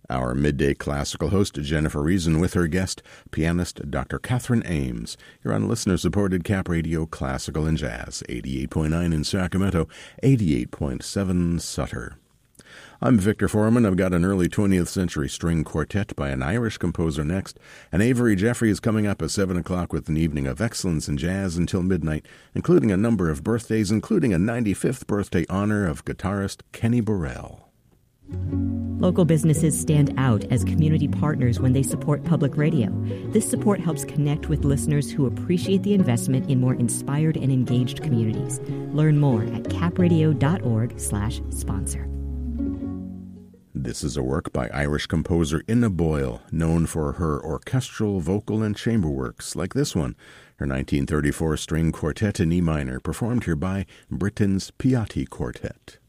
Our midday classical host, Jennifer Reason, with her guest, pianist Dr. Catherine Ames. You're on listener-supported Cap Radio Classical and Jazz, 88.9 in Sacramento, 88.7 Sutter. I'm Victor Foreman. I've got an early 20th century string quartet by an Irish composer next, and Avery Jeffrey is coming up at 7 o'clock with an evening of excellence in jazz until midnight, including a number of birthdays, including a 95th birthday honor of guitarist Kenny Burrell. Local businesses stand out as community partners when they support public radio. This support helps connect with listeners who appreciate the investment in more inspired and engaged communities. Learn more at capradio.org/sponsor. This is a work by Irish composer Ina Boyle, known for her orchestral, vocal, and chamber works, like this one, her 1934 string quartet in E minor, performed here by Britain's Piatti Quartet.